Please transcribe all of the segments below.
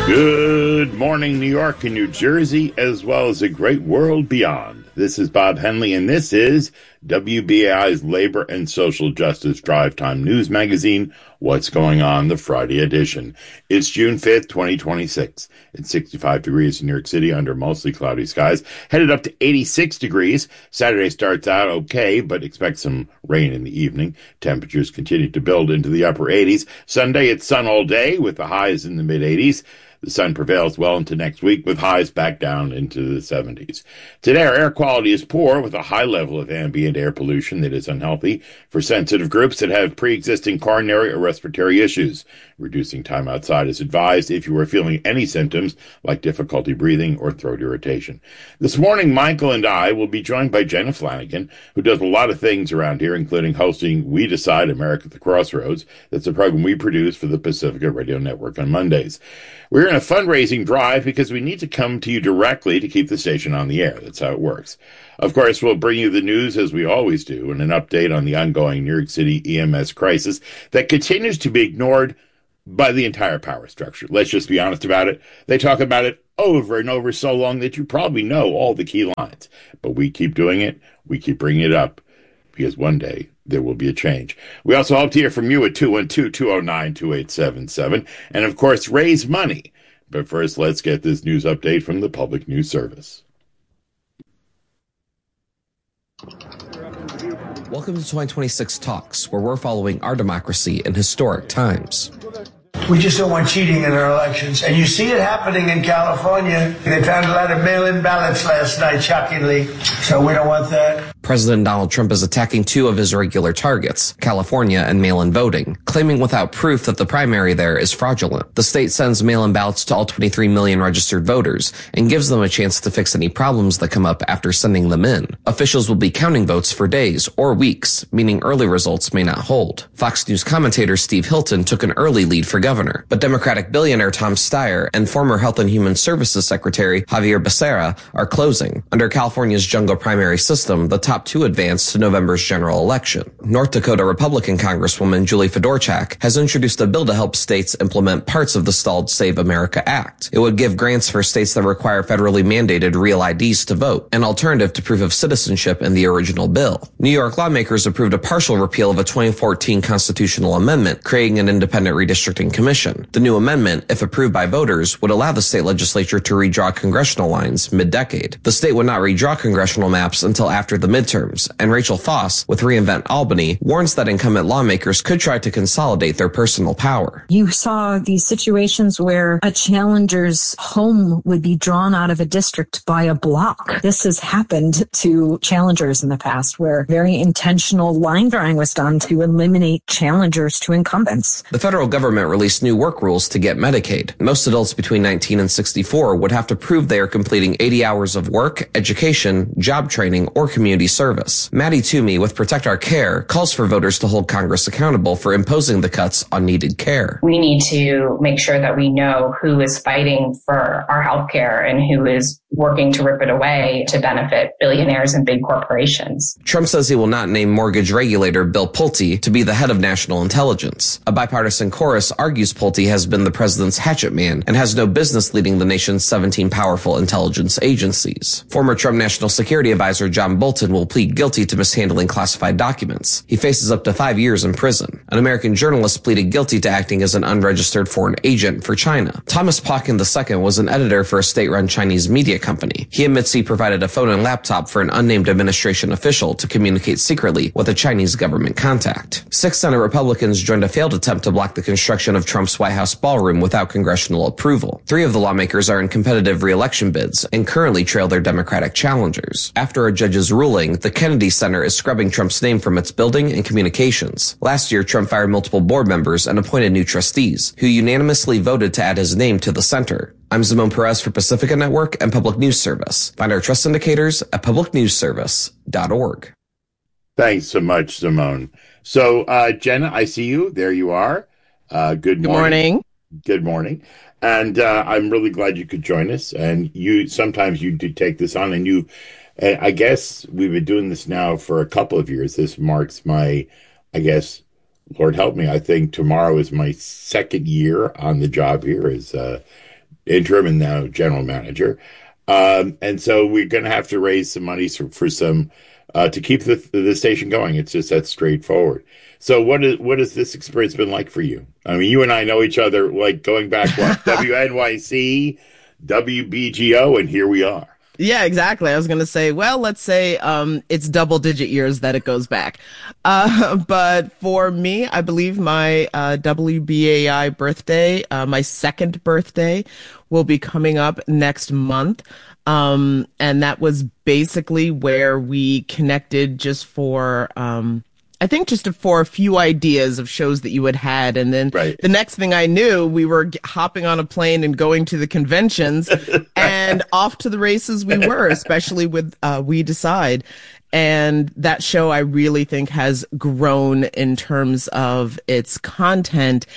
Good morning, New York and New Jersey, as well as the great world beyond. This is Bob Henley, and this is WBAI's Labor and Social Justice Drive Time News Magazine, What's Going On, the Friday edition. It's June 5th, 2026. It's 65 degrees in New York City under mostly cloudy skies, headed up to 86 degrees. Saturday starts out okay, but expect some rain in the evening. Temperatures continue to build into the upper 80s. Sunday, it's sun all day with the highs in the mid-80s. The sun prevails well into next week with highs back down into the 70s. Today, our air quality is poor with a high level of ambient air pollution that is unhealthy for sensitive groups that have pre-existing coronary or respiratory issues. Reducing time outside is advised if you are feeling any symptoms like difficulty breathing or throat irritation. This morning, Michael and I will be joined by Jenna Flanagan, who does a lot of things around here, including hosting We Decide America at the Crossroads. That's a program we produce for the Pacifica Radio Network on Mondays. We're in a fundraising drive because we need to come to you directly to keep the station on the air. That's how it works. Of course, we'll bring you the news as we always do and an update on the ongoing New York City EMS crisis that continues to be ignored by the entire power structure. Let's just be honest about it. They talk about it over and over so long that you probably know all the key lines. But we keep doing it. We keep bringing it up because one day there will be a change. We also hope to hear from you at 212-209-2877. And, of course, raise money. But first, let's get this news update from the Public News Service. Welcome to 2026 Talks, where we're following our democracy in historic times. We just don't want cheating in our elections. And you see it happening in California. They found a lot of mail-in ballots last night, shockingly. So we don't want that. President Donald Trump is attacking two of his regular targets, California and mail-in voting, claiming without proof that the primary there is fraudulent. The state sends mail-in ballots to all 23 million registered voters and gives them a chance to fix any problems that come up after sending them in. Officials will be counting votes for days or weeks, meaning early results may not hold. Fox News commentator Steve Hilton took an early lead for governor, but Democratic billionaire Tom Steyer and former Health and Human Services Secretary Javier Becerra are closing. Under California's jungle primary system, the top two advance to November's general election. North Dakota Republican Congresswoman Julie Fedorchak has introduced a bill to help states implement parts of the stalled Save America Act. It would give grants for states that require federally mandated real IDs to vote, an alternative to proof of citizenship in the original bill. New York lawmakers approved a partial repeal of a 2014 constitutional amendment creating an independent redistricting commission. The new amendment, if approved by voters, would allow the state legislature to redraw congressional lines mid-decade. The state would not redraw congressional maps until after the midterms, and Rachel Foss, with Reinvent Albany, warns that incumbent lawmakers could try to consolidate their personal power. You saw these situations where a challenger's home would be drawn out of a district by a block. This has happened to challengers in the past, where very intentional line drawing was done to eliminate challengers to incumbents. The federal government released new work rules to get Medicaid. Most adults between 19 and 64 would have to prove they are completing 80 hours of work, education, job training, or community service. Maddie Toomey with Protect Our Care calls for voters to hold Congress accountable for imposing the cuts on needed care. We need to make sure that we know who is fighting for our health care and who is working to rip it away to benefit billionaires and big corporations. Trump says he will not name mortgage regulator Bill Pulte to be the head of national intelligence. A bipartisan chorus argues Pulte has been the president's hatchet man and has no business leading the nation's 17 powerful intelligence agencies. Former Trump National Security Advisor John Bolton will plead guilty to mishandling classified documents. He faces up to 5 years in prison. An American journalist pleaded guilty to acting as an unregistered foreign agent for China. Thomas Plotkin II was an editor for a state-run Chinese media company. He admits he provided a phone and laptop for an unnamed administration official to communicate secretly with a Chinese government contact. 6 Senate Republicans joined a failed attempt to block the construction of Trump's White House ballroom without congressional approval. 3 of the lawmakers are in competitive re-election bids and currently trail their Democratic challengers. After a judge's ruling, the Kennedy Center is scrubbing Trump's name from its building and communications. Last year, Trump fired multiple board members and appointed new trustees, who unanimously voted to add his name to the center. I'm Simone Perez for Pacifica Network and Public News Service. Find our trust indicators at publicnewsservice.org. Thanks so much, Simone. So, Jenna, I see you. There you are. Good morning. Good morning. And I'm really glad you could join us. And sometimes you do take this on, and I guess we've been doing this now for a couple of years. This marks my, Lord help me, I think tomorrow is my second year on the job here as interim and now general manager. And so we're going to have to raise some money for some to keep the station going. It's just that straightforward. So what has this experience been like for you? I mean, you and I know each other like going back what WNYC, WBGO, and here we are. Yeah, exactly. I was going to say, well, let's say it's double-digit years that it goes back. But for me, I believe my WBAI birthday, my second birthday, will be coming up next month. And that was basically where we connected just for I think just for a few ideas of shows that you had. And then the next thing I knew, we were hopping on a plane and going to the conventions and off to the races we were, especially with We Decide. And that show, I really think, has grown in terms of its content,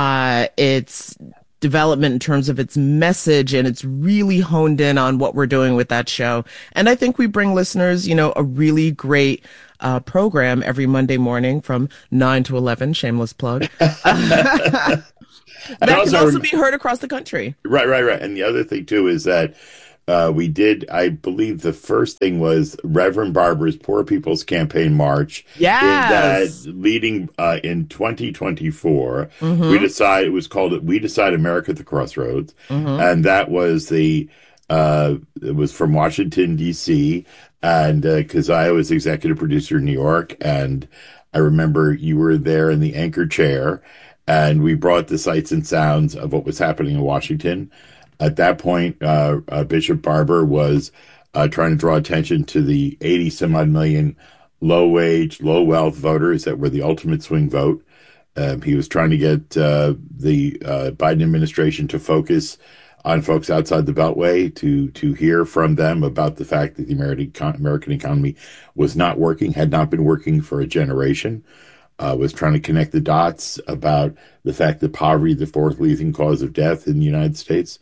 its development in terms of its message, and it's really honed in on what we're doing with that show. And I think we bring listeners, a really great program every Monday morning from 9 to 11, shameless plug. That can also be heard across the country. Right. And the other thing, too, is that we did, I believe the first thing was Reverend Barber's Poor People's Campaign March. Yes. Leading in 2024. Mm-hmm. It was called We Decide America at the Crossroads. Mm-hmm. And that was it was from Washington, D.C., and because I was executive producer in New York, and I remember you were there in the anchor chair, and we brought the sights and sounds of what was happening in Washington. At that point, Bishop Barber was trying to draw attention to the 80-some-odd million low-wage, low-wealth voters that were the ultimate swing vote. He was trying to get the Biden administration to focus on folks outside the Beltway, to hear from them about the fact that the American economy was not working, had not been working for a generation. Was trying to connect the dots about the fact that poverty, the fourth leading cause of death in the United States,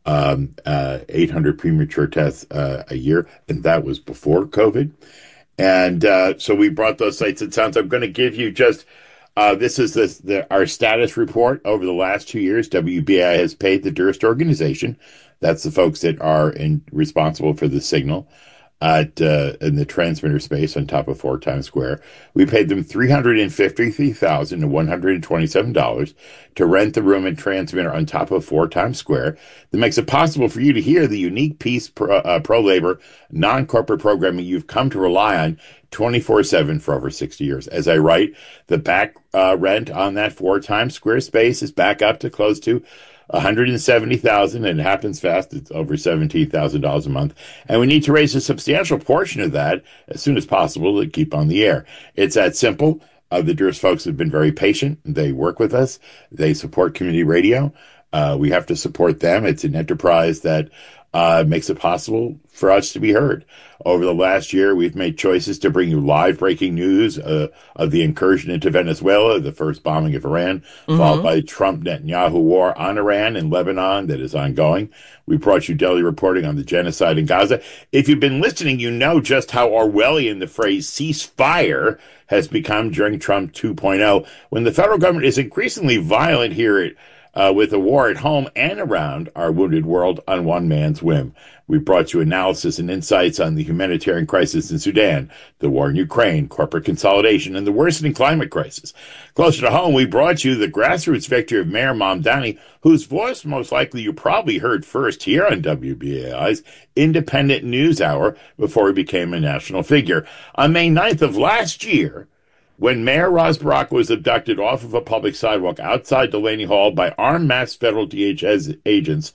800 premature deaths a year, and that was before COVID. And so we brought those sights and sounds. I'm going to give you just this is our status report over the last 2 years. WBAI has paid the Durst organization. That's the folks that are responsible for the signal in the transmitter space on top of 4 Times Square. We paid them $353,127 to rent the room and transmitter on top of 4 Times Square. That makes it possible for you to hear the unique piece pro-labor, non-corporate programming you've come to rely on 24/7 for over 60 years. As I write, the back rent on that 4 Times Square space is back up to close to $170,000, and it happens fast. It's over $17,000 a month, and we need to raise a substantial portion of that as soon as possible to keep on the air. It's that simple. The Durst folks have been very patient. They work with us. They support community radio. We have to support them. It's an enterprise that makes it possible for us to be heard. Over the last year, we've made choices to bring you live breaking news of the incursion into Venezuela, the first bombing of Iran, followed by the Trump-Netanyahu war on Iran and Lebanon that is ongoing. We brought you daily reporting on the genocide in Gaza. If you've been listening, you know just how Orwellian the phrase ceasefire has become during Trump 2.0, when the federal government is increasingly violent here with a war at home and around our wounded world on one man's whim. We brought you analysis and insights on the humanitarian crisis in Sudan, the war in Ukraine, corporate consolidation, and the worsening climate crisis. Closer to home, we brought you the grassroots victory of Mayor Mamdani, whose voice most likely you probably heard first here on WBAI's Independent News Hour before he became a national figure. On May 9th of last year, when Mayor Ras Baraka was abducted off of a public sidewalk outside Delaney Hall by armed masked federal DHS agents,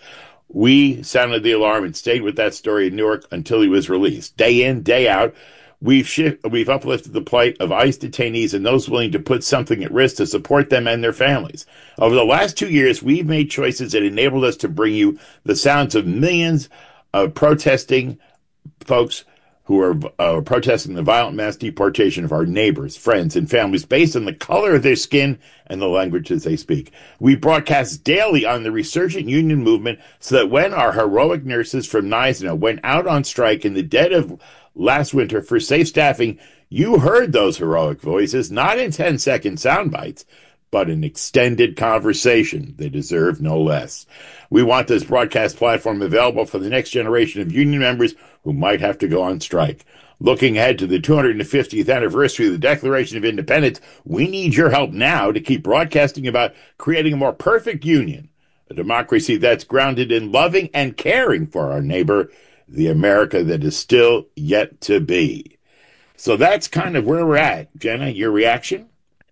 we sounded the alarm and stayed with that story in Newark until he was released. Day in, day out, we've uplifted the plight of ICE detainees and those willing to put something at risk to support them and their families. Over the last 2 years, we've made choices that enabled us to bring you the sounds of millions of protesting folks who are protesting the violent mass deportation of our neighbors, friends, and families based on the color of their skin and the languages they speak. We broadcast daily on the resurgent union movement so that when our heroic nurses from NYSNA went out on strike in the dead of last winter for safe staffing, you heard those heroic voices, not in 10-second sound bites, but an extended conversation. They deserve no less. We want this broadcast platform available for the next generation of union members who might have to go on strike. Looking ahead to the 250th anniversary of the Declaration of Independence, we need your help now to keep broadcasting about creating a more perfect union, a democracy that's grounded in loving and caring for our neighbor, the America that is still yet to be. So that's kind of where we're at. Jenna, your reaction?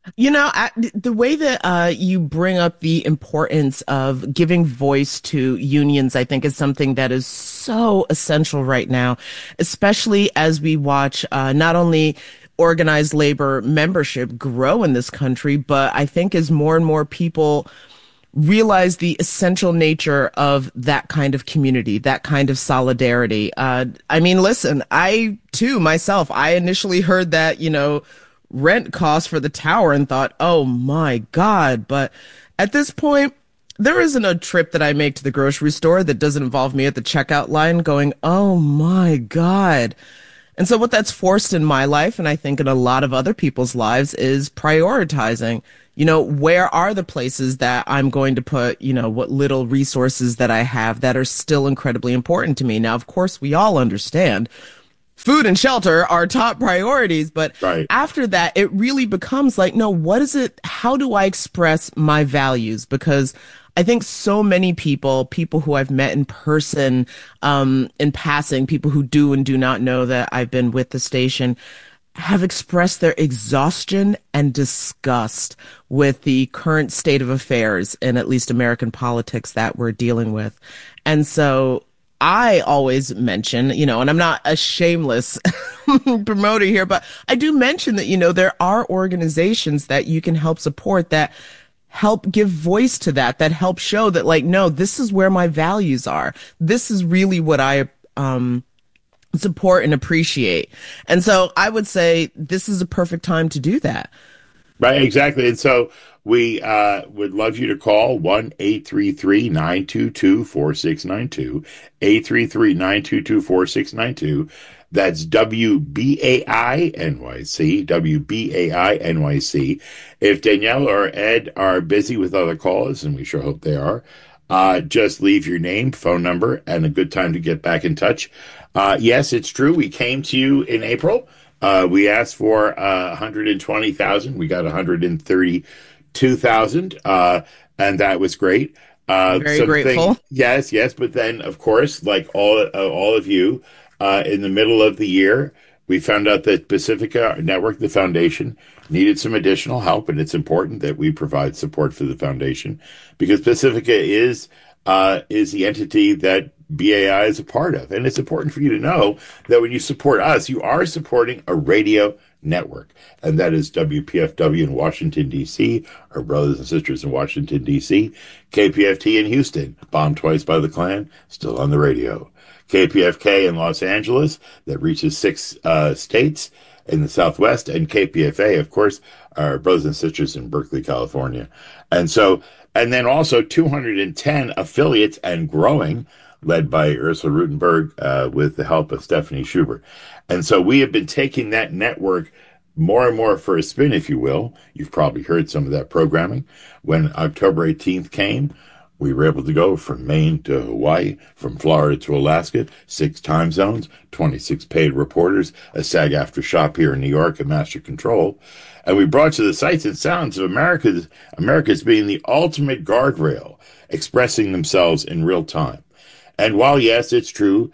The way that you bring up the importance of giving voice to unions, I think is something that is so essential right now, especially as we watch not only organized labor membership grow in this country, but I think as more and more people realize the essential nature of that kind of community, that kind of solidarity. Listen, I too, myself, I initially heard that, rent costs for the tower and thought, oh my God. But at this point, there isn't a trip that I make to the grocery store that doesn't involve me at the checkout line going, oh my God. And so what that's forced in my life, and I think in a lot of other people's lives, is prioritizing. Where are the places that I'm going to put, what little resources that I have that are still incredibly important to me. Now, of course, we all understand food and shelter are top priorities, but right. After that, it really becomes like, no, what is it? How do I express my values? Because I think so many people who I've met in person, in passing, people who do and do not know that I've been with the station, have expressed their exhaustion and disgust with the current state of affairs in at least American politics that we're dealing with. And so I always mention, and I'm not a shameless promoter here, but I do mention that, there are organizations that you can help support that help give voice to that help show that, like, no, this is where my values are. This is really what I support and appreciate. And so I would say this is a perfect time to do that. Right, exactly. And so we would love you to call 1-833-922-4692, 833-922-4692. That's WBAI NYC, WBAI NYC. If Danielle or Ed are busy with other calls, and we sure hope they are, just leave your name, phone number, and a good time to get back in touch. Yes, it's true. We came to you in April. We asked for 120,000. We got 132,000, and that was great. Very grateful. Yes. But then, of course, like all of you, in the middle of the year, we found out that Pacifica Network, the foundation, needed some additional help, and it's important that we provide support for the foundation because Pacifica is the entity that BAI is a part of. And it's important for you to know that when you support us, you are supporting a radio network. And that is WPFW in Washington, D.C., our brothers and sisters in Washington, D.C., KPFT in Houston, bombed twice by the Klan, still on the radio. KPFK in Los Angeles, that reaches 6 states in the Southwest, and KPFA, of course, our brothers and sisters in Berkeley, California. And then also 210 affiliates and growing, led by Ursula Rutenberg, with the help of Stephanie Schubert. And so we have been taking that network more and more for a spin, if you will. You've probably heard some of that programming. When October 18th came, we were able to go from Maine to Hawaii, from Florida to Alaska, 6 time zones, 26 paid reporters, a SAG-AFTRA shop here in New York, and Master Control. And we brought you the sights and sounds of America's being the ultimate guardrail, expressing themselves in real time. And while, yes, it's true,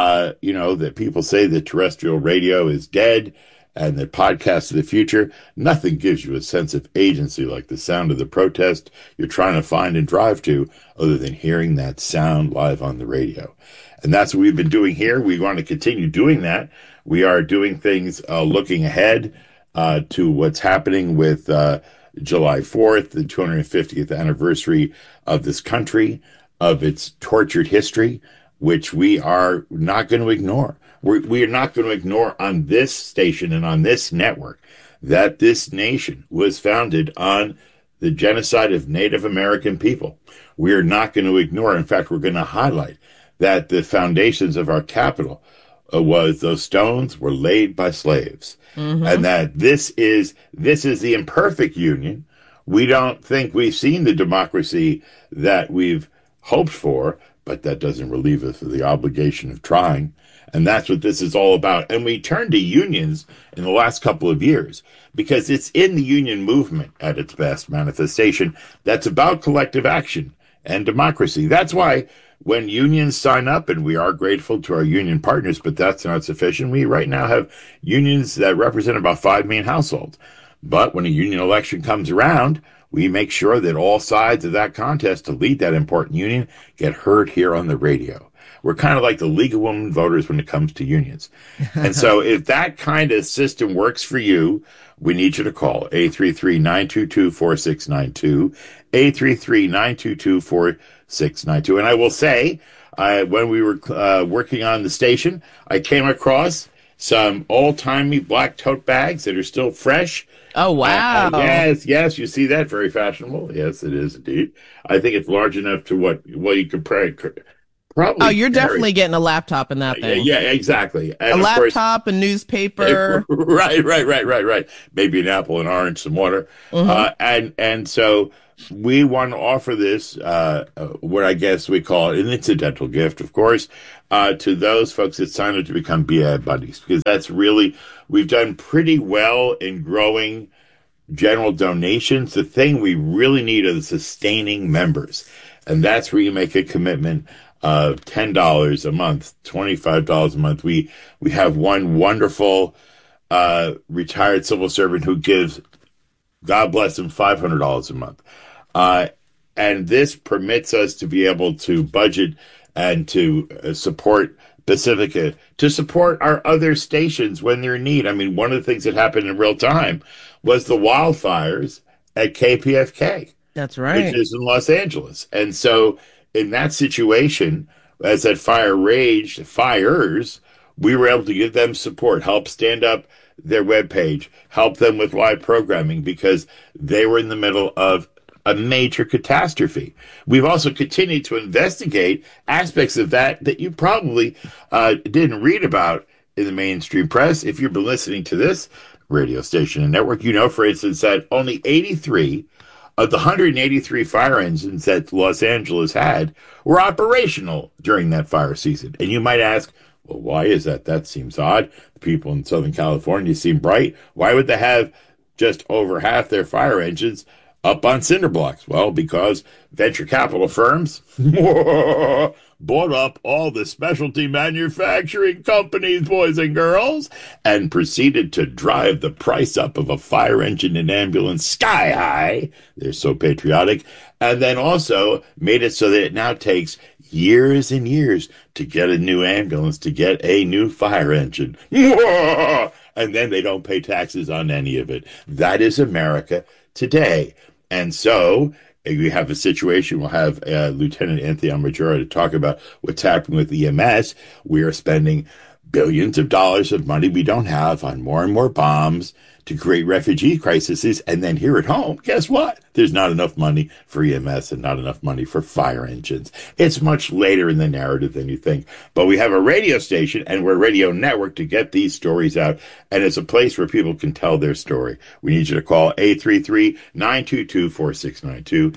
that people say that terrestrial radio is dead and that podcasts are the future, nothing gives you a sense of agency like the sound of the protest you're trying to find and drive to, other than hearing that sound live on the radio. And that's what we've been doing here. We want to continue doing that. We are doing things looking ahead to what's happening with July 4th, the 250th anniversary of this country, of its tortured history, which we are not going to ignore. We are not going to ignore on this station and on this network that this nation was founded on the genocide of Native American people. We are not going to ignore. In fact, we're going to highlight that the foundations of our capital those stones were laid by slaves, and that this is the imperfect union we don't think we've seen the democracy that we've hoped for, but that doesn't relieve us of the obligation of trying. And that's what this is all about. And we turned to unions in the last couple of years because it's in the union movement at its best manifestation that's about collective action and democracy. That's why when unions sign up, and we are grateful to our union partners, but that's not sufficient. We right now have unions that represent about 5 million households. But when a union election comes around, we make sure that all sides of that contest to lead that important union get heard here on the radio. We're kind of like the League of Women Voters when it comes to unions. And so if that kind of system works for you, we need you to call 833-922-4692, 833-922-4692. And I will say, when we were working on the station, I came across some old-timey black tote bags that are still fresh. Oh, wow. Yes, you see that? Very fashionable. Yes, it is indeed. I think it's large enough to what you could probably. Oh, you're definitely getting a laptop in that thing. Yeah, exactly. And a laptop, a newspaper. Right. Maybe an apple, an orange, some water. Mm-hmm. And so we want to offer this, what I guess we call an incidental gift, of course, to those folks that sign up to become BI buddies, because that's really, we've done pretty well in growing general donations. The thing we really need are the sustaining members. And that's where you make a commitment of $10 a month, $25 a month. We have one wonderful retired civil servant who gives, God bless him, $500 a month. And this permits us to be able to budget and to support Pacifica, to support our other stations when they're in need. I mean, one of the things that happened in real time was the wildfires at KPFK. That's right. Which is in Los Angeles. And so in that situation, as that fires, we were able to give them support, help stand up their webpage, help them with live programming because they were in the middle of a major catastrophe. We've also continued to investigate aspects of that you probably didn't read about in the mainstream press. If you've been listening to this radio station and network, you know, for instance, that only 83 of the 183 fire engines that Los Angeles had were operational during that fire season. And you might ask, well, why is that? That seems odd. The people in Southern California seem bright. Why would they have just over half their fire engines up on cinder blocks? Well, because venture capital firms bought up all the specialty manufacturing companies, boys and girls, and proceeded to drive the price up of a fire engine and ambulance sky high. They're so patriotic. And then also made it so that it now takes years and years to get a new ambulance, to get a new fire engine. And then they don't pay taxes on any of it. That is America today. And so we have a situation, we'll have Lieutenant Anthony Almajora to talk about what's happening with EMS. We are spending billions of dollars of money we don't have on more and more bombs to create refugee crises. And then here at home, guess what? There's not enough money for EMS and not enough money for fire engines. It's much later in the narrative than you think. But we have a radio station and we're a radio network to get these stories out. And it's a place where people can tell their story. We need you to call 833-922-4692,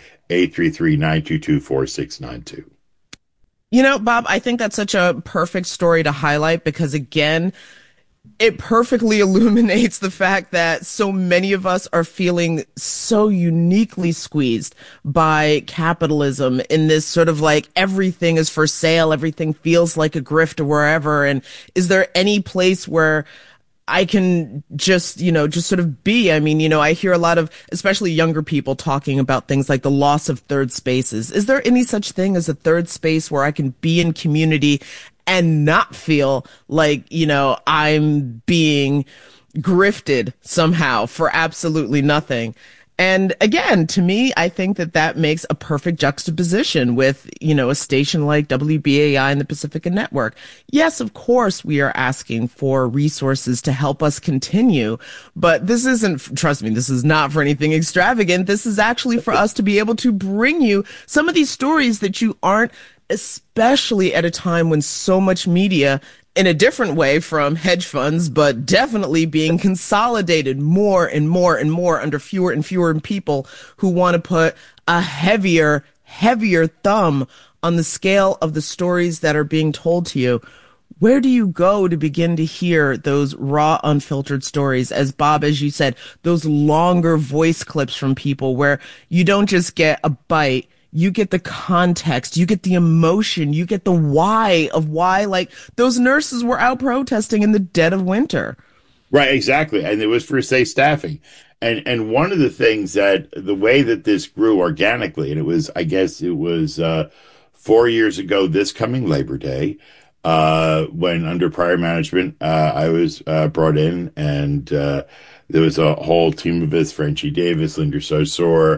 833-922-4692. You know, Bob, I think that's such a perfect story to highlight because, again, it perfectly illuminates the fact that so many of us are feeling so uniquely squeezed by capitalism in this sort of like everything is for sale, everything feels like a grift or wherever. And is there any place where I can just sort of be? I mean, I hear a lot of, especially younger people talking about things like the loss of third spaces. Is there any such thing as a third space where I can be in community and not feel like, I'm being grifted somehow for absolutely nothing? And again, to me, I think that makes a perfect juxtaposition with, a station like WBAI and the Pacifica Network. Yes, of course, we are asking for resources to help us continue, but this isn't, trust me, this is not for anything extravagant. This is actually for us to be able to bring you some of these stories that you aren't, especially at a time when so much media in a different way from hedge funds, but definitely being consolidated more and more and more under fewer and fewer people who want to put a heavier thumb on the scale of the stories that are being told to you. Where do you go to begin to hear those raw, unfiltered stories? As Bob, as you said, those longer voice clips from people where you don't just get a bite, you get the context, you get the emotion, you get the why of why, like, those nurses were out protesting in the dead of winter. Right, exactly. And it was for safe staffing. And one of the things that the way that this grew organically, and it was, I guess it was 4 years ago this coming Labor Day, when under prior management, I was brought in, and there was a whole team of us, Frenchie Davis, Linda Sarsour,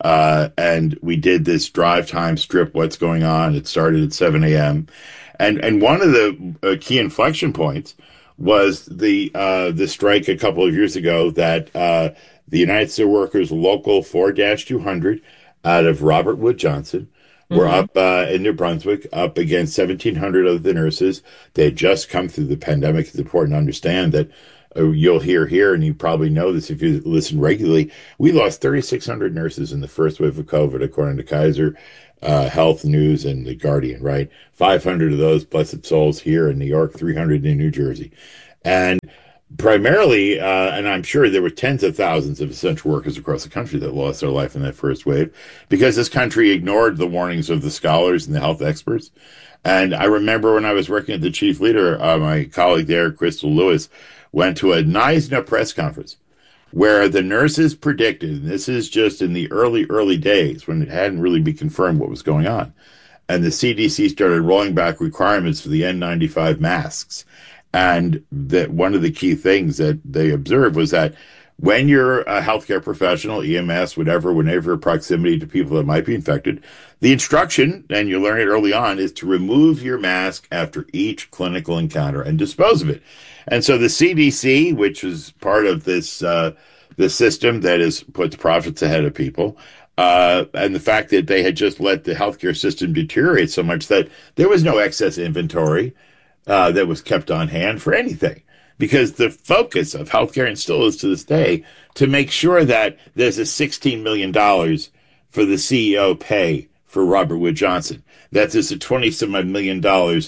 and we did this drive time strip, what's going on. It started at 7 a.m. And one of the key inflection points was the strike a couple of years ago that the United Steelworkers Local 4-200 out of Robert Wood Johnson were up in New Brunswick, up against 1,700 of the nurses. They had just come through the pandemic. It's important to understand that you'll hear here, and you probably know this if you listen regularly, we lost 3,600 nurses in the first wave of COVID, according to Kaiser Health News and The Guardian, right? 500 of those, blessed souls, here in New York, 300 in New Jersey. And primarily, and I'm sure there were tens of thousands of essential workers across the country that lost their life in that first wave because this country ignored the warnings of the scholars and the health experts. And I remember when I was working at the chief leader, my colleague there, Crystal Lewis, went to a NISNA press conference where the nurses predicted, and this is just in the early days when it hadn't really been confirmed what was going on, and the CDC started rolling back requirements for the N95 masks. And that one of the key things that they observed was that when you're a healthcare professional, EMS, whatever, whenever proximity to people that might be infected, the instruction, and you learn it early on, is to remove your mask after each clinical encounter and dispose of it. And so the CDC, which is part of this system that puts profits ahead of people, and the fact that they had just let the healthcare system deteriorate so much that there was no excess inventory that was kept on hand for anything. Because the focus of healthcare, and still is to this day, to make sure that there's a $16 million for the CEO pay for Robert Wood Johnson. That there's a $20-some million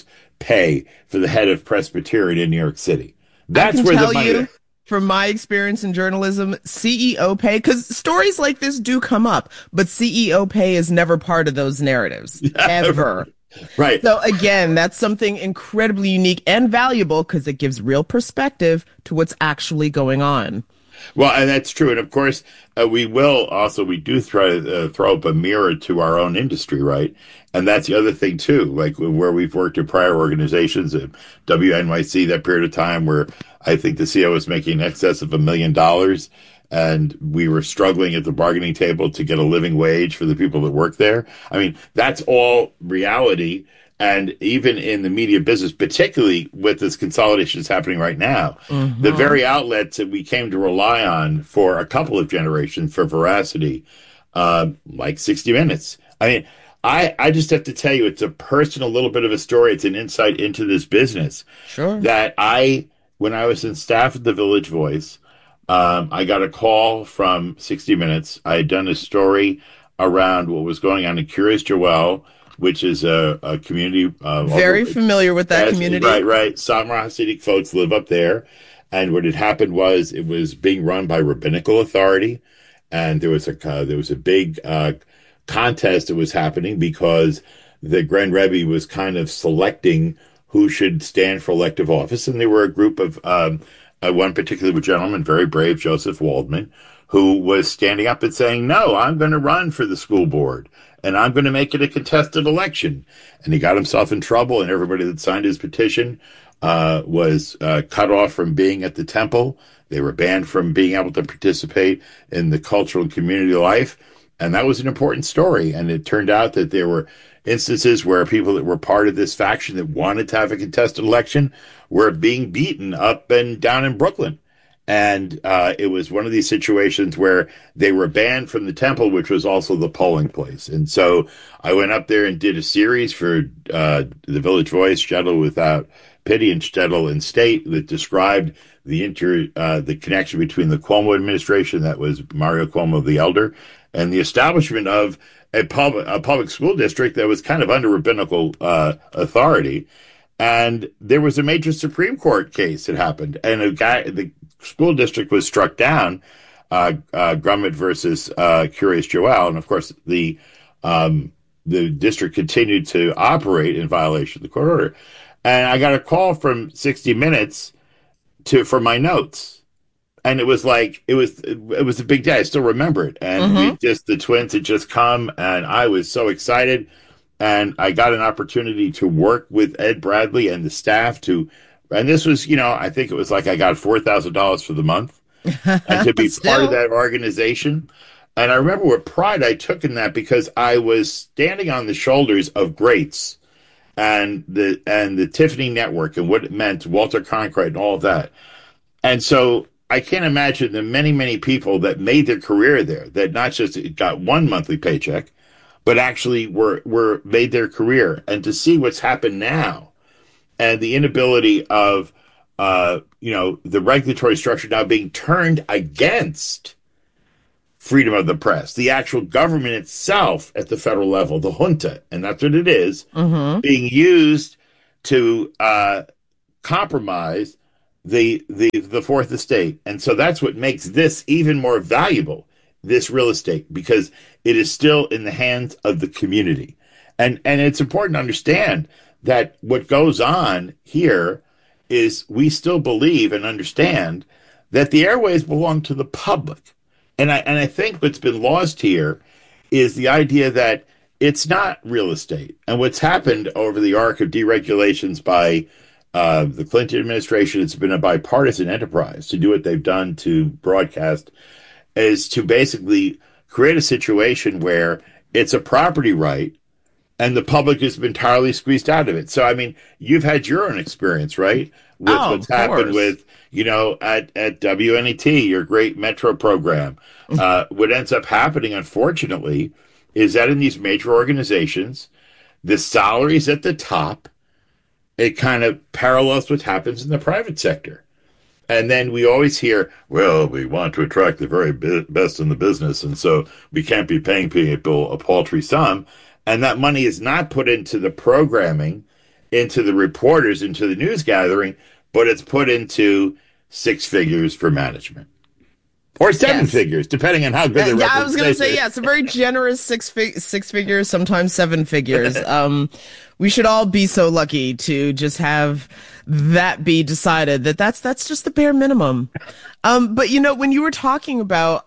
pay for the head of Presbyterian in New York City. That's where the money is. From my experience in journalism, CEO pay, because stories like this do come up, but CEO pay is never part of those narratives, ever. Right. So again, that's something incredibly unique and valuable because it gives real perspective to what's actually going on. Well, and that's true. And of course, we do try to throw up a mirror to our own industry, right? And that's the other thing too, like where we've worked in prior organizations, at WNYC, that period of time where I think the CEO was making in excess of $1 million. And we were struggling at the bargaining table to get a living wage for the people that work there. I mean, that's all reality. And even in the media business, particularly with this consolidation that's happening right now, the very outlets that we came to rely on for a couple of generations for veracity, like 60 Minutes. I mean, I just have to tell you, it's a personal little bit of a story. It's an insight into this business. Sure. That when I was in staff at the Village Voice, I got a call from 60 Minutes. I had done a story around what was going on in Curious Joel, which is a community. Very familiar with that community. Right. Samara Hasidic folks live up there. And what had happened was it was being run by Rabbinical Authority. And there was a big contest that was happening because the Grand Rebbe was kind of selecting who should stand for elective office. And there were a group of one particular gentleman, very brave, Joseph Waldman, who was standing up and saying, no, I'm going to run for the school board and I'm going to make it a contested election. And he got himself in trouble, and everybody that signed his petition was cut off from being at the temple. They were banned from being able to participate in the cultural and community life. And that was an important story. And it turned out that there were instances where people that were part of this faction that wanted to have a contested election were being beaten up and down in Brooklyn. And it was one of these situations where they were banned from the temple, which was also the polling place. And so I went up there and did a series for the Village Voice, Shtetl Without Pity and Shtetl in State, that described the connection between the Cuomo administration, that was Mario Cuomo the Elder, and the establishment of a public school district that was kind of under rabbinical authority. And there was a major Supreme Court case that happened, and the school district was struck down, Grummet versus Curious Joel, and of course the district continued to operate in violation of the court order. And I got a call from 60 Minutes for my notes, and it was like it was a big day. I still remember it, and the twins had just come, and I was so excited. And I got an opportunity to work with Ed Bradley and the staff and this was, I think it was like I got $4,000 for the month and to be part of that organization. And I remember what pride I took in that, because I was standing on the shoulders of greats and the Tiffany Network and what it meant, Walter Cronkite and all of that. And so I can't imagine the many, many people that made their career there, that not just got one monthly paycheck, but actually were made their career. And to see what's happened now, and the inability of the regulatory structure now being turned against freedom of the press, the actual government itself at the federal level, the junta, and that's what it is, being used to compromise the Fourth Estate. And so that's what makes this even more valuable, this real estate, because it is still in the hands of the community. And it's important to understand that what goes on here is we still believe and understand that the airways belong to the public. And I think what's been lost here is the idea that it's not real estate. And what's happened over the arc of deregulations by the Clinton administration, it's been a bipartisan enterprise to do what they've done to broadcast, is to basically create a situation where it's a property right and the public has been entirely squeezed out of it. So, I mean, you've had your own experience, right? With what's happened with, at WNET, your great Metro program. What ends up happening, unfortunately, is that in these major organizations, the salaries at the top, it kind of parallels what happens in the private sector. And then we always hear, well, we want to attract the very best in the business, and so we can't be paying people a paltry sum. And that money is not put into the programming, into the reporters, into the news gathering, but it's put into six figures for management. Or seven figures, depending on how good the representation is. I was going to say, yes, a very generous six figures, sometimes seven figures. We should all be so lucky to just have that be decided that's just the bare minimum. But when you were talking about,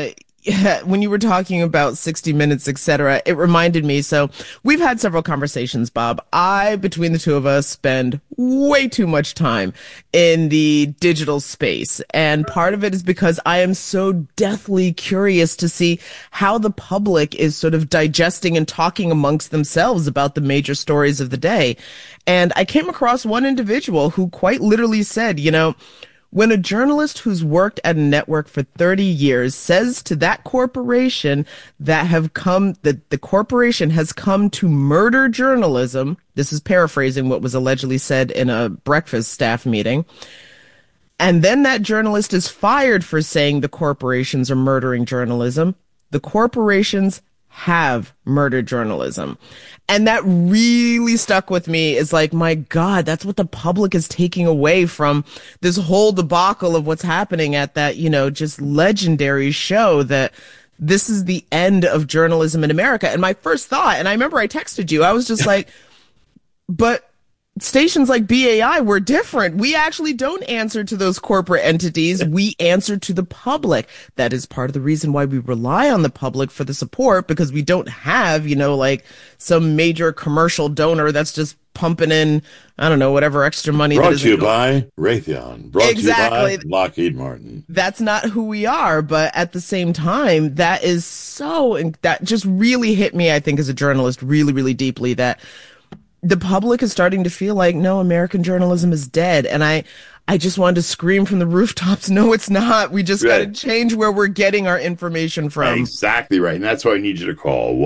60 Minutes, etc., it reminded me. So we've had several conversations, Bob. Between the two of us, spend way too much time in the digital space. And part of it is because I am so deathly curious to see how the public is sort of digesting and talking amongst themselves about the major stories of the day. And I came across one individual who quite literally said, when a journalist who's worked at a network for 30 years says to that corporation that the corporation has come to murder journalism, this is paraphrasing what was allegedly said in a breakfast staff meeting, and then that journalist is fired for saying the corporations are murdering journalism, the corporations have murdered journalism. And that really stuck with me. Is like, my God, that's what the public is taking away from this whole debacle of what's happening at that, just legendary show, that this is the end of journalism in America. And my first thought, and I remember I texted you, I was just like, but stations like BAI were different. We actually don't answer to those corporate entities. We answer to the public. That is part of the reason why we rely on the public for the support, because we don't have, some major commercial donor that's just pumping in, I don't know, whatever extra money. Brought to you by Raytheon. Brought to you by Lockheed Martin. That's not who we are. But at the same time, that just really hit me, I think, as a journalist, really, really deeply, that the public is starting to feel like, no, American journalism is dead. And I just wanted to scream from the rooftops. No, it's not. We just got to change where we're getting our information from. Exactly right. And that's why I need you to call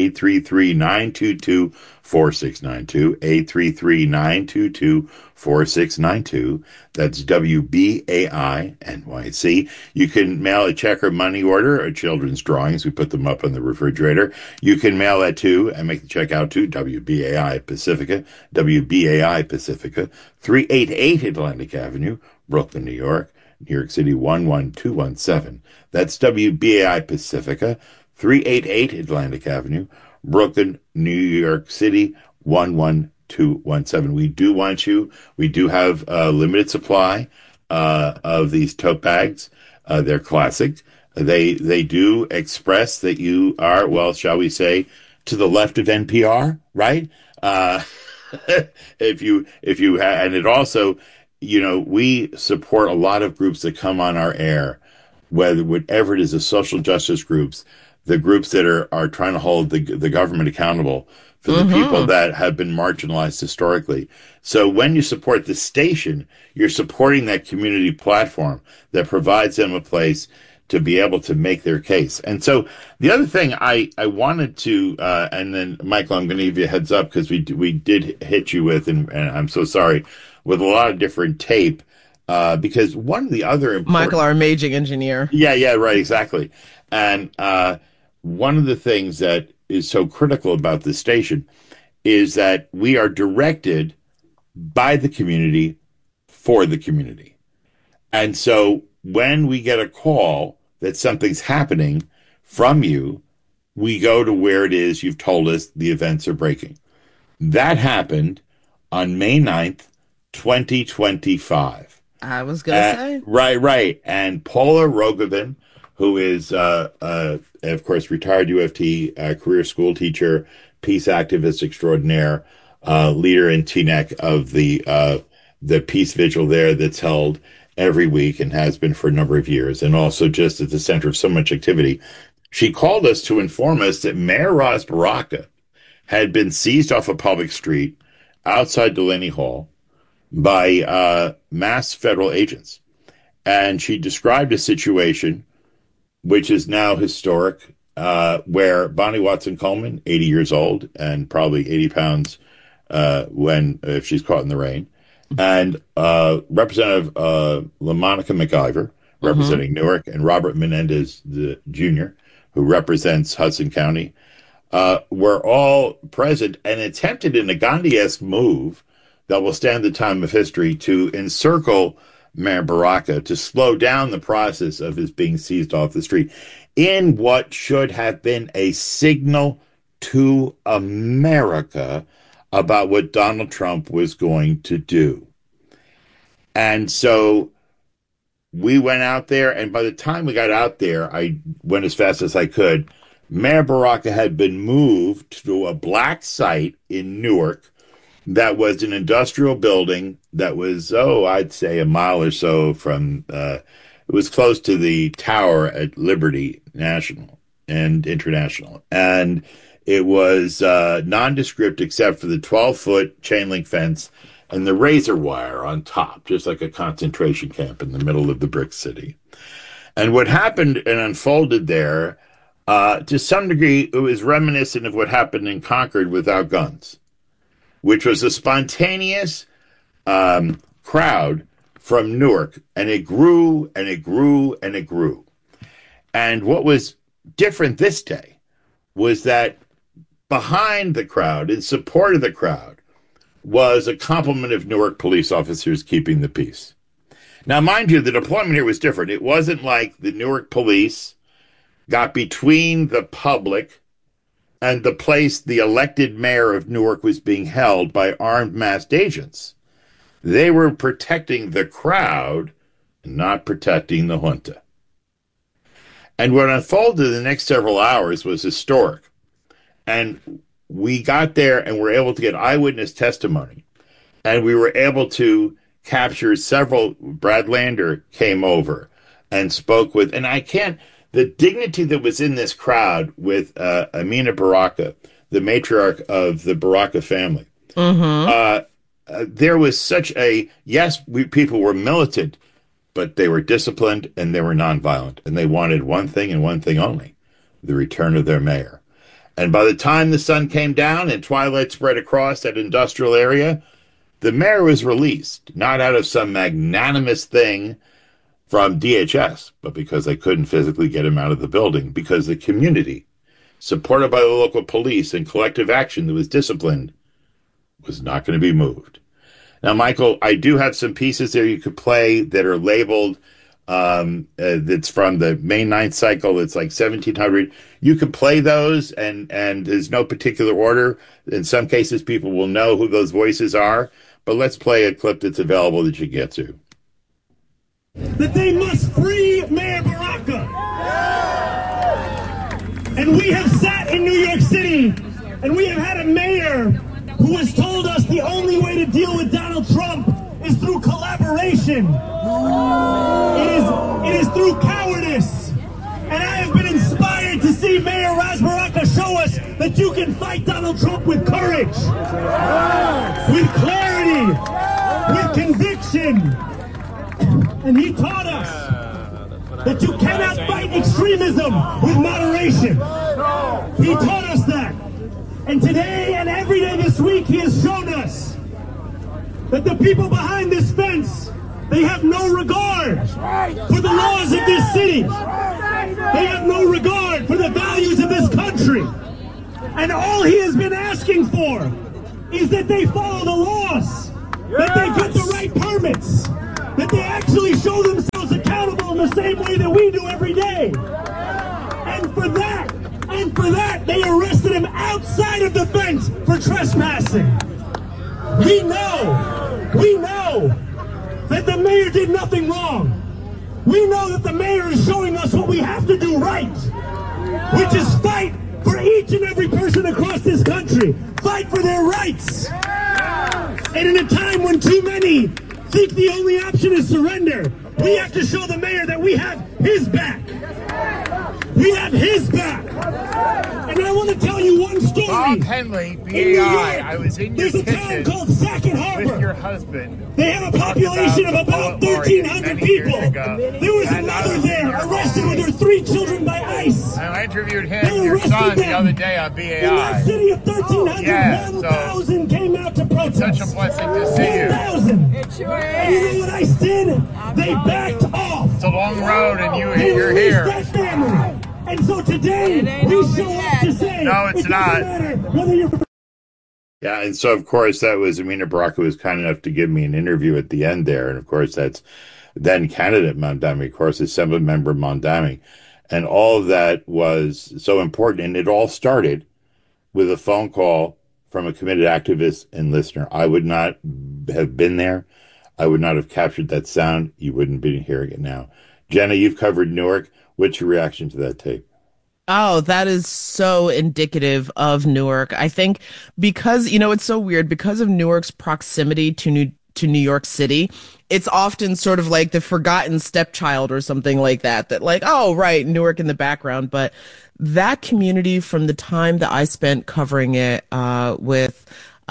1-833-922-4692, 833-922-4692. That's WBAI NYC. You can mail a check or money order or children's drawings. We put them up on the refrigerator. You can mail that to and make the check out to WBAI Pacifica, 388 Atlantic Avenue, Brooklyn, New York City 11217. That's WBAI Pacifica, 388 Atlantic Avenue, Brooklyn, New York City 11217. We do want you. We do have a limited supply of these tote bags. They're classic. They do express that you are, well, shall we say, to the left of NPR, right? If you and it also, we support a lot of groups that come on our air, whatever it is, the social justice groups, the groups that are trying to hold the government accountable for the people that have been marginalized historically. So when you support the station, you're supporting that community platform that provides them a place to be able to make their case. And so the other thing I wanted to, and then Michael, I'm going to give you a heads up because we did hit you with, and I'm so sorry, with a lot of different tape, because one of the other Michael, our amazing engineer. Yeah, right, exactly. And one of the things that is so critical about this station is that we are directed by the community for the community. And so when we get a call that something's happening from you, we go to where it is you've told us the events are breaking. That happened on May 9th, 2025. I was going to say. Right. And Paula Rogovin, who is, of course, retired UFT career school teacher, peace activist extraordinaire, leader in TNEC of the peace vigil there that's held every week and has been for a number of years, and also just at the center of so much activity. She called us to inform us that Mayor Ras Baraka had been seized off a public street outside Delaney Hall by mass federal agents. And she described a situation which is now historic, where Bonnie Watson Coleman, 80 years old and probably 80 pounds if she's caught in the rain, and Representative LaMonica McIver, representing Newark, and Robert Menendez Jr., who represents Hudson County, were all present and attempted in a Gandhi-esque move that will stand the time of history to encircle Mayor Baraka, to slow down the process of his being seized off the street in what should have been a signal to America about what Donald Trump was going to do. And so we went out there, and by the time we got out there, I went as fast as I could. Mayor Baraka had been moved to a black site in Newark that was an industrial building that was, I'd say a mile or so from, it was close to the tower at Liberty National and International. And it was nondescript except for the 12-foot chain link fence and the razor wire on top, just like a concentration camp in the middle of the brick city. And what happened and unfolded there, to some degree, it was reminiscent of what happened in Concord without guns, which was a spontaneous crowd from Newark, and it grew and it grew and it grew. And what was different this day was that behind the crowd, in support of the crowd, was a complement of Newark police officers keeping the peace. Now, mind you, the deployment here was different. It wasn't like the Newark police got between the public and the place the elected mayor of Newark was being held by armed masked agents. They were protecting the crowd, not protecting the junta. And what unfolded in the next several hours was historic. And we got there and were able to get eyewitness testimony. And we were able to capture several. Brad Lander came over and spoke with, and the dignity that was in this crowd with Amina Baraka, the matriarch of the Baraka family. there was such a, yes, people were militant, but they were disciplined and they were nonviolent. And they wanted one thing and one thing only, the return of their mayor. And by the time the sun came down and twilight spread across that industrial area, the mayor was released, not out of some magnanimous thing from DHS, but because they couldn't physically get him out of the building, because the community, supported by the local police and collective action that was disciplined, was not going to be moved. Now, Michael, I do have some pieces there you could play that are labeled, that's from the May 9th cycle. It's like 1700. You can play those, and there's no particular order. In some cases, people will know who those voices are. But let's play a clip that's available that you get to. That they must free Mayor Baraka. And we have sat in New York City, and we have had a mayor who has told us the only way to deal with Donald Trump is through collaboration. It is through cowardice. And I have been inspired to see Mayor Ras Baraka show us that you can fight Donald Trump with courage, with clarity, with conviction. And he taught us that you cannot fight extremism with moderation. He taught us that. And today and every day this week, he has shown us that the people behind this fence, they have no regard for the laws of this city. They have no regard for the values of this country. And all he has been asking for is that they follow the laws, that they get the right permits, that they actually show themselves accountable in the same way that we do every day. And for that, they arrested him outside of the fence for trespassing. We know that the mayor did nothing wrong. We know that the mayor is showing us what we have to do right, which is fight for each and every person across this country. Fight for their rights. And in a time when too many think the only option is surrender, we have to show the mayor that we have his back. We have his back. And I want to tell you one story. Bob Henley, BAI, I was in your kitchen. There's a town called Sackett Harbor. With your husband. They have a population of about 1,300 people. There was a mother there arrested with her 3 children by ICE. I interviewed him and your son the other day on BAI. In that city of 1,300, 1,000 came out to protest. It's such a blessing to see you. 1,000. And you know what ICE did? They backed off. It's a long road and you're here. That family. And so today, we show up to say, no, it's not. Yeah, and so, of course, that was Amina Baraka was kind enough to give me an interview at the end there. And, of course, that's then candidate Mamdani, of course, Assembly Member Mamdani. And all of that was so important. And it all started with a phone call from a committed activist and listener. I would not have been there. I would not have captured that sound. You wouldn't be hearing it now. Jenna, you've covered Newark. What's your reaction to that tape? Oh, that is so indicative of Newark. I think because, it's so weird, because of Newark's proximity to New York City, it's often sort of like the forgotten stepchild or something like that like, oh, right, Newark in the background. But that community, from the time that I spent covering it with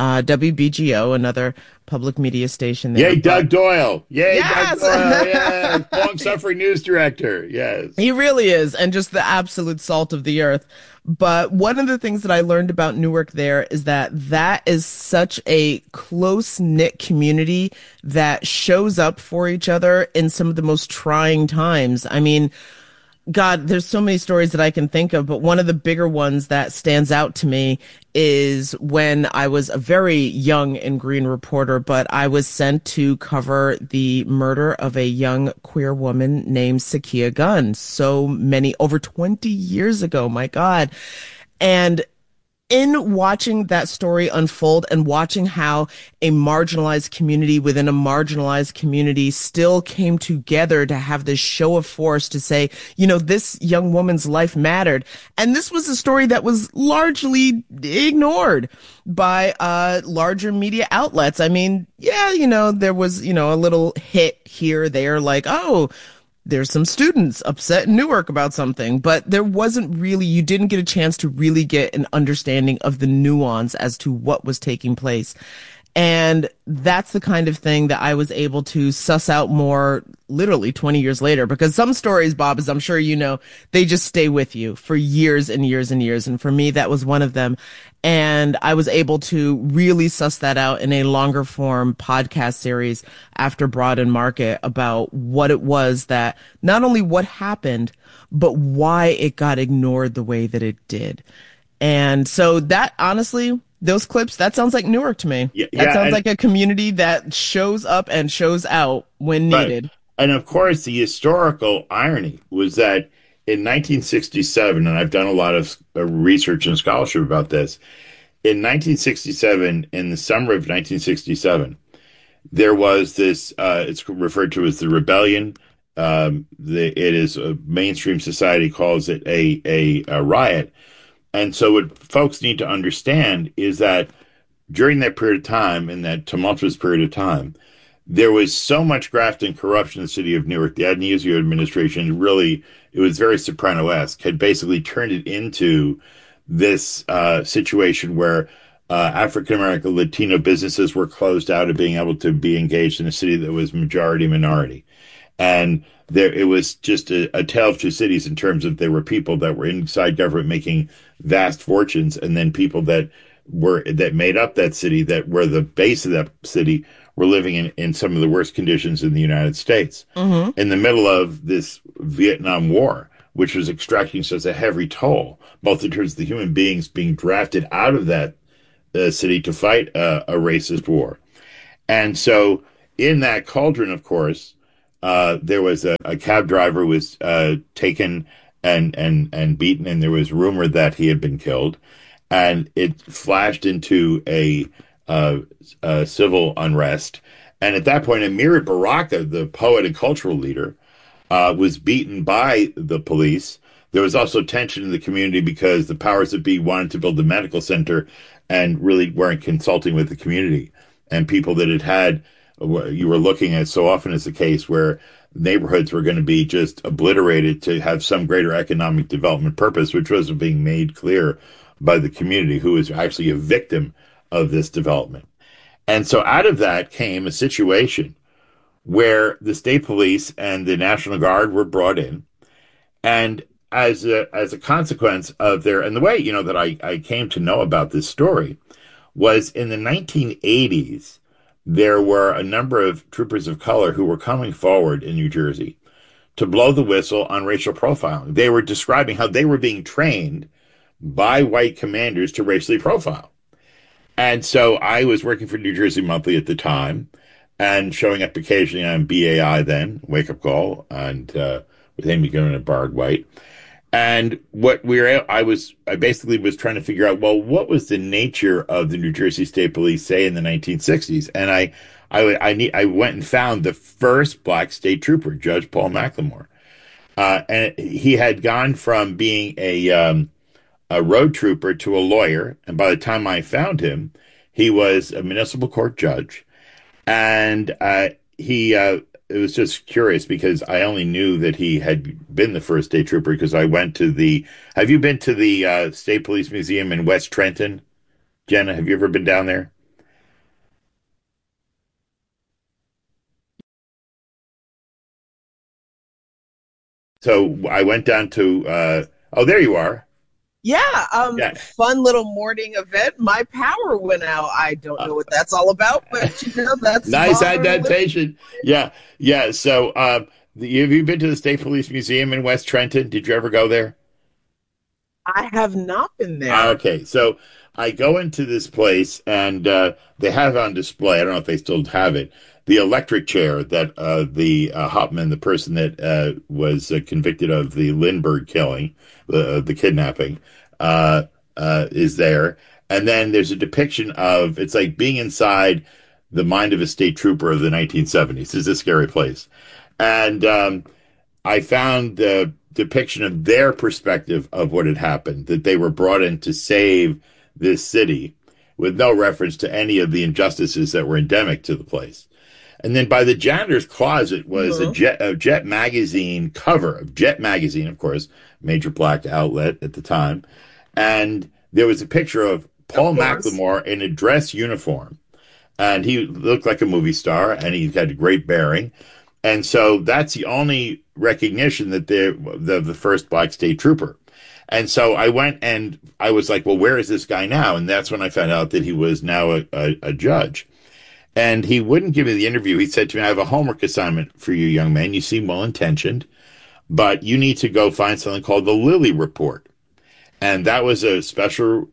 WBGO, another public media station there. Yay, Doug Doyle. Yay, yes! Doug Doyle. Yeah, long-suffering news director. Yes. He really is, and just the absolute salt of the earth. But one of the things that I learned about Newark there is that is such a close-knit community that shows up for each other in some of the most trying times. I mean, God, there's so many stories that I can think of, but one of the bigger ones that stands out to me is when I was a very young and green reporter, but I was sent to cover the murder of a young queer woman named Sakia Gunn. Over 20 years ago, my God. And in watching that story unfold and watching how a marginalized community within a marginalized community still came together to have this show of force to say, this young woman's life mattered. And this was a story that was largely ignored by larger media outlets. I mean, there was, a little hit here or there like, oh, there's some students upset in Newark about something, but there wasn't really, you didn't get a chance to really get an understanding of the nuance as to what was taking place. And that's the kind of thing that I was able to suss out more literally 20 years later, because some stories, Bob, as I'm sure you know, they just stay with you for years and years and years. And for me, that was one of them. And I was able to really suss that out in a longer form podcast series after Broad and Market about what it was that not only what happened, but why it got ignored the way that it did. And so that honestly, those clips, that sounds like Newark to me. That sounds like a community that shows up and shows out when needed. And of course, the historical irony was that in 1967, and I've done a lot of research and scholarship about this, in 1967, in the summer of 1967, there was this, it's referred to as the rebellion. It is a mainstream society calls it a riot. And so what folks need to understand is that during that period of time, in that tumultuous period of time, there was so much graft and corruption in the city of Newark. The Agnello administration really, it was very Soprano-esque, had basically turned it into this situation where African-American Latino businesses were closed out of being able to be engaged in a city that was majority minority. And it was just a tale of two cities in terms of there were people that were inside government making vast fortunes, and then people that made up that city, that were the base of that city, were living in some of the worst conditions in the United States. Mm-hmm. In the middle of this Vietnam War, which was extracting such a heavy toll, both in terms of the human beings being drafted out of that city to fight a racist war. And so in that cauldron, of course, there was a cab driver who was taken and beaten, and there was rumor that he had been killed. And it flashed into a civil unrest. And at that point, Amiri Baraka, the poet and cultural leader, was beaten by the police. There was also tension in the community because the powers that be wanted to build a medical center and really weren't consulting with the community. And people that had you were looking at so often as the case where neighborhoods were going to be just obliterated to have some greater economic development purpose, which was being made clear by the community, who was actually a victim of this development. And so out of that came a situation where the state police and the National Guard were brought in. And as a consequence of and the way, that I came to know about this story was in the 1980s, there were a number of troopers of color who were coming forward in New Jersey to blow the whistle on racial profiling. They were describing how they were being trained by white commanders to racially profile. And so I was working for New Jersey Monthly at the time and showing up occasionally on BAI then, Wake Up Call, and with Amy Goodman and Bard White. And I basically was trying to figure out, well, what was the nature of the New Jersey State Police, say, in the 1960s? And I went and found the first black state trooper, Judge Paul McLemore. And he had gone from being a road trooper to a lawyer. And by the time I found him, he was a municipal court judge. And it was just curious because I only knew that he had been the first state trooper because I went to have you been to the State Police Museum in West Trenton? Jenna, have you ever been down there? So I went down to, there you are. Yeah, fun little morning event. My power went out. I don't know what that's all about, but that's nice adaptation. Yeah. So, have you been to the State Police Museum in West Trenton? Did you ever go there? I have not been there. Okay, so I go into this place, and they have on display, I don't know if they still have it, the electric chair that the Hopman, the person that was convicted of the Lindbergh killing, the kidnapping, is there. And then there's a depiction of, it's like being inside the mind of a state trooper of the 1970s. This is a scary place. And I found the depiction of their perspective of what had happened, that they were brought in to save this city with no reference to any of the injustices that were endemic to the place. And then by the janitor's closet was a Jet magazine cover, of Jet magazine, of course, major black outlet at the time. And there was a picture of Paul McLemore in a dress uniform. and he looked like a movie star, and he had a great bearing. And so that's the only recognition that the first black state trooper. And so I went and I was like, well, where is this guy now? And that's when I found out that he was now a judge. And he wouldn't give me the interview. He said to me, I have a homework assignment for you, young man. You seem well-intentioned, but you need to go find something called the Lilly Report. And that was a special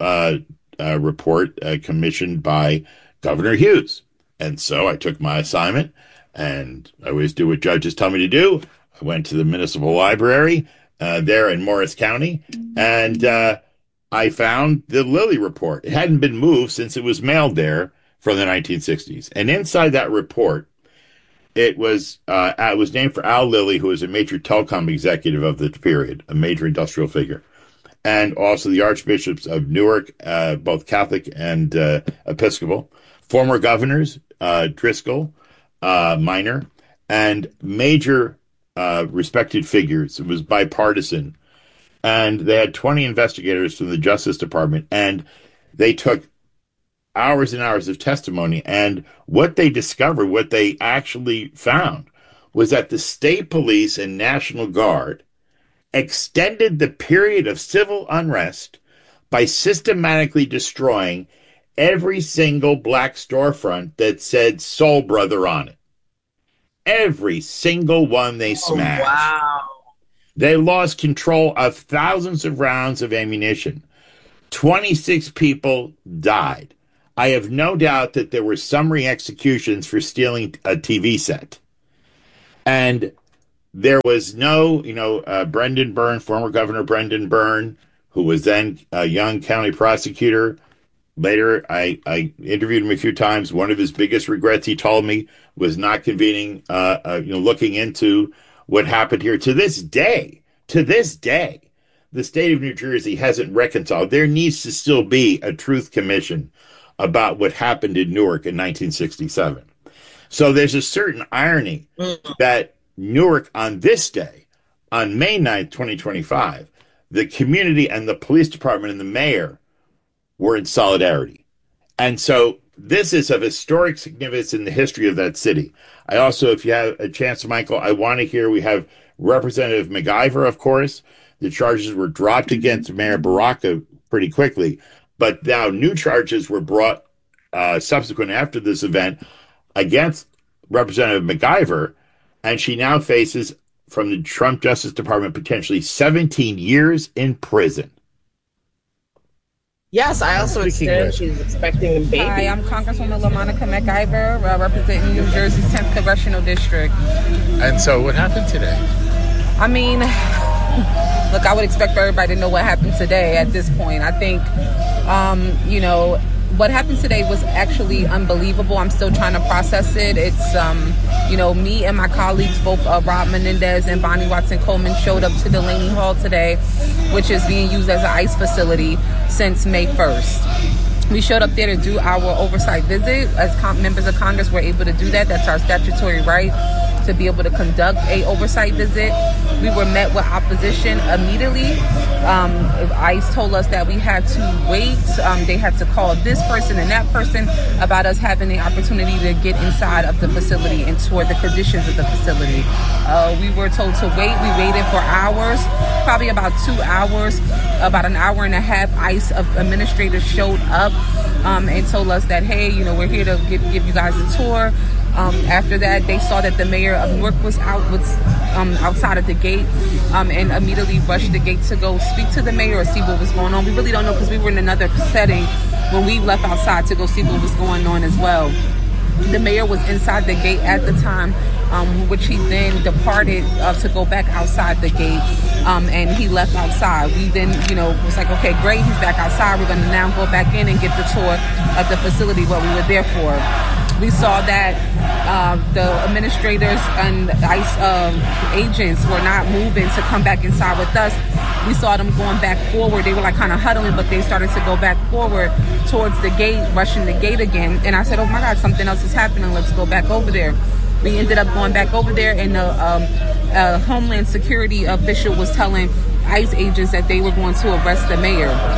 report commissioned by Governor Hughes. And so I took my assignment, and I always do what judges tell me to do. I went to the municipal library there in Morris County, and I found the Lilly Report. It hadn't been moved since it was mailed there from the 1960s. And inside that report, it was named for Al Lilly, who was a major telecom executive of the period, a major industrial figure. And also the archbishops of Newark, both Catholic and Episcopal, former governors, Driscoll, Minor, and major respected figures. It was bipartisan. And they had 20 investigators from the Justice Department, and they took hours and hours of testimony. And what they discovered, what they actually found, was that the state police and National Guard extended the period of civil unrest by systematically destroying every single black storefront that said Soul Brother on it. Every single one they smashed. Oh, wow. They lost control of thousands of rounds of ammunition. 26 people died. I have no doubt that there were summary executions for stealing a TV set. And there was no, Brendan Byrne, former Governor Brendan Byrne, who was then a young county prosecutor. Later, I interviewed him a few times. One of his biggest regrets, he told me, was not convening, looking into what happened here. To this day, the state of New Jersey hasn't reconciled. There needs to still be a truth commission about what happened in Newark in 1967. So there's a certain irony that Newark on this day, on May 9th, 2025, the community and the police department and the mayor were in solidarity. And so this is of historic significance in the history of that city. I also, if you have a chance, Michael, I want to hear, we have Representative McIver, of course. The charges were dropped against Mayor Baraka pretty quickly, but now new charges were brought subsequent after this event against Representative McIver, and she now faces, from the Trump Justice Department, potentially 17 years in prison. Yes, I also understand she's expecting a baby. Hi, I'm Congresswoman LaMonica McIver, representing New Jersey's 10th Congressional District. And so what happened today? I mean, look, I would expect for everybody to know what happened today at this point. I think, what happened today was actually unbelievable. I'm still trying to process it. It's, me and my colleagues, both Rob Menendez and Bonnie Watson-Coleman, showed up to Delaney Hall today, which is being used as an ICE facility since May 1st. We showed up there to do our oversight visit. As members of Congress, we're able to do that. That's our statutory right to be able to conduct a oversight visit. We were met with opposition immediately. ICE told us that we had to wait. They had to call this person and that person about us having the opportunity to get inside of the facility and tour the conditions of the facility. We were told to wait. We waited for hours, probably about 2 hours. About an hour and a half, ICE administrators showed up and told us that, hey, we're here to give you guys a tour. After that, they saw that the mayor of Newark was outside of the gate and immediately rushed the gate to go speak to the mayor or see what was going on. We really don't know because we were in another setting when we left outside to go see what was going on as well. The mayor was inside the gate at the time, which he then departed to go back outside the gate, and he left outside. We then, was like, okay, great, he's back outside. We're going to now go back in and get the tour of the facility, what we were there for. We saw that the administrators and ICE agents were not moving to come back inside with us. We saw them going back forward. They were like kind of huddling, but they started to go back forward towards the gate, rushing the gate again. And I said, oh my God, something else is happening. Let's go back over there. We ended up going back over there, and the Homeland Security official was telling ICE agents that they were going to arrest the mayor.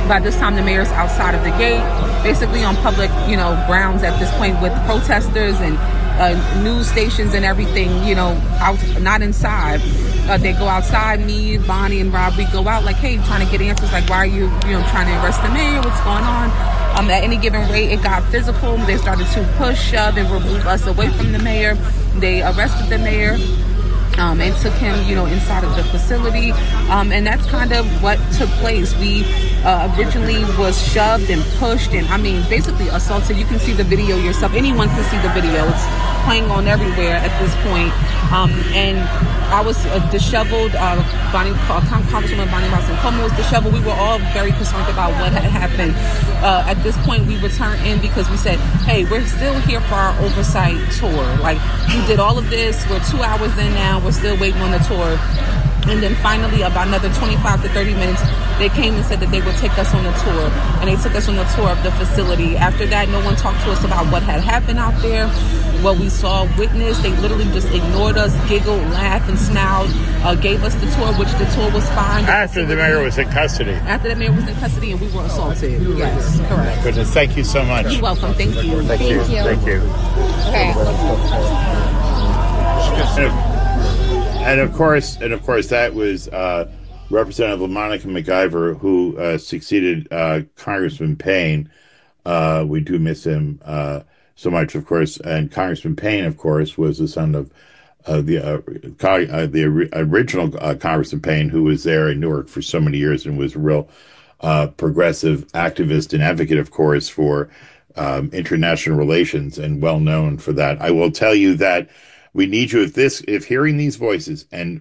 By this time, the mayor's outside of the gate, basically on public, grounds at this point with protesters and news stations and everything, out, not inside. They go outside, me, Bonnie, and Rob, we go out like, hey, trying to get answers, like, why are you, trying to arrest the mayor? What's going on? At any given rate, it got physical. They started to push, shove, and remove us away from the mayor. They arrested the mayor. And took him, inside of the facility. And that's kind of what took place. We originally was shoved and pushed and, basically assaulted. You can see the video yourself. Anyone can see the video. It's playing on everywhere at this point. And I was disheveled. Congresswoman Bonnie Watson-Coleman was disheveled. We were all very concerned about what had happened. At this point, we returned in because we said, hey, we're still here for our oversight tour. Like, we did all of this. We're 2 hours in now. We're still waiting on the tour. And then finally, about another 25 to 30 minutes, they came and said that they would take us on a tour. And they took us on a tour of the facility. After that, no one talked to us about what had happened out there, what we saw, witnessed. They literally just ignored us, giggled, laughed, and smiled, gave us the tour, which the tour was fine. After the mayor was in custody. After the mayor was in custody and we were assaulted. Yes, correct. Goodness, thank you so much. You're welcome. Thank you. Thank you. Thank you. Okay. And of course, that was Representative LaMonica McIver, who succeeded Congressman Payne. We do miss him so much, of course. And Congressman Payne, of course, was the son of the original Congressman Payne, who was there in Newark for so many years and was a real progressive activist and advocate, of course, for international relations and well known for that. I will tell you that we need you if hearing these voices, and